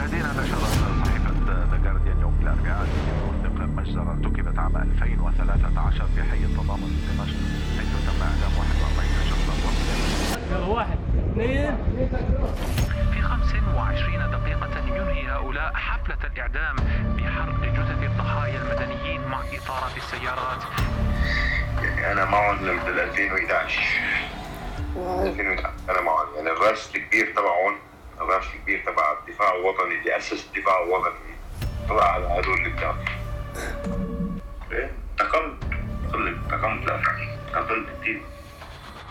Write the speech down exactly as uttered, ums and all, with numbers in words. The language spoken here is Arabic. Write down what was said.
مشاهدينا، نشرت صحيفة ذا جارديان يوم الأربعاء وثق مجزرة ارتكبت عام ألفين وثلاثة عشر في حي التضامن بدمشق، حيث تم إعدام واحد وأربعين شخصا مسلما. واحد اثنين. في خمس وعشرين دقيقة ينهي هؤلاء حفلة الإعدام بحرق جثث الضحايا المدنيين مع إطارات السيارات. يعني أنا معهم من ألفين وإحدى عشر. ألفين وإحدى عشر أنا معهم، يعني الرأس الكبير تبعهم، الرأس الكبير تبع الدفاع الوطني اللي أسس الدفاع الوطني طلع على هدول اللي بتاعته. انتقمت، قلت انتقمت، لا قتلت كتير.